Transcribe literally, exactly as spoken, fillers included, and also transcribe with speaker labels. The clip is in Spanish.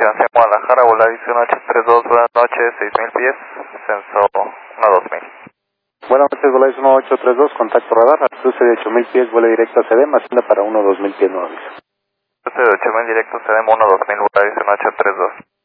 Speaker 1: Frecuencia Guadalajara, Volaris uno ocho tres dos, buenas noches, seis mil pies, censo uno dos mil.
Speaker 2: Buenas noches, Volaris uno ocho tres dos, contacto radar, cruce de ocho mil pies, vuelo directo a C D M, hacienda para uno dos mil pies, no avisa.
Speaker 1: Cruce de ocho mil directo, C D M uno dos mil, Volaris uno ocho tres dos.